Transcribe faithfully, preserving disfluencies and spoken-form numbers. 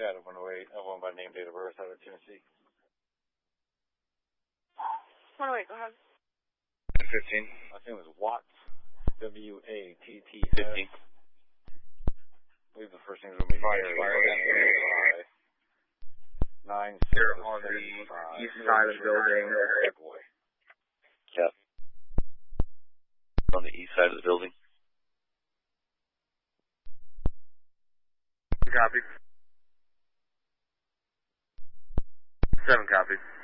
chat of one oh eight, of one by name, date of birth out of Tennessee. one oh eight, go ahead. fifteen. Last name is Watts. W A T T S. fifteen. I believe the first name is going to be Fire. Fire. Nine They're on the east side of the building. Boy. Yep. On the east side of the building. Copy. Seven copies.